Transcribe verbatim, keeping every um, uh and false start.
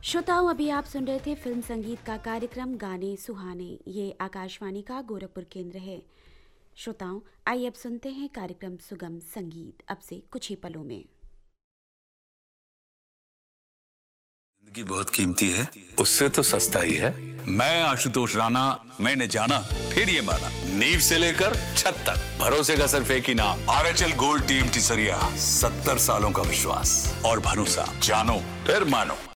श्रोताओं, अभी आप सुन रहे थे फिल्म संगीत का कार्यक्रम गाने सुहाने। ये आकाशवाणी का गोरखपुर केंद्र है। श्रोताओं, आइए अब सुनते हैं कार्यक्रम सुगम संगीत, अब से कुछ ही पलों में। जिंदगी बहुत कीमती है, उससे तो सस्ता ही है। मैं आशुतोष राणा, मैंने जाना फिर ये माना, नींव से लेकर छत तक भरोसे का सिर्फ एक ही नाम, R H L gold team टिसरिया। सत्तर सालों का विश्वास और भरोसा, जानो फिर मानो।